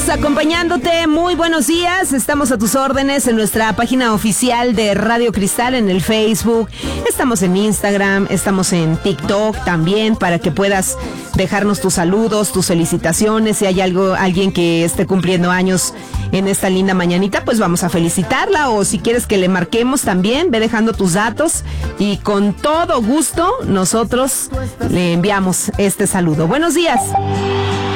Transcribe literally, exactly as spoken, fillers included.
años acompañándote. Muy buenos días. Estamos a tus órdenes en nuestra página oficial de Radio Cristal en el Facebook. Estamos en Instagram, estamos en TikTok también para que puedas dejarnos tus saludos, tus felicitaciones. Si hay algo, alguien que esté cumpliendo años en esta linda mañanita, pues vamos a felicitarla. O si quieres que le marquemos también, ve dejando tus datos y con todo gusto nosotros le enviamos este saludo. Buenos días.